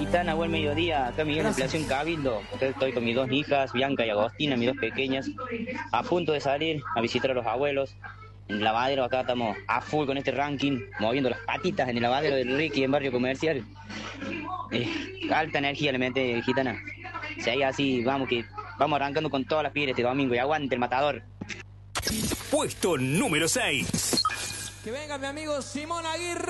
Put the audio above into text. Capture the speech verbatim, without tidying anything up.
Gitana, buen mediodía. Acá Miguel en Plaza en Cabildo. Estoy con mis dos hijas, Bianca y Agostina, mis dos pequeñas, a punto de salir a visitar a los abuelos. En el lavadero acá estamos a full con este ranking, moviendo las patitas en el lavadero del Ricky en Barrio Comercial. Eh, alta energía le mete Gitana. Si ahí así, vamos que vamos arrancando con todas las piedras este domingo y aguante el matador. Puesto número seis. Que venga mi amigo Simón Aguirre.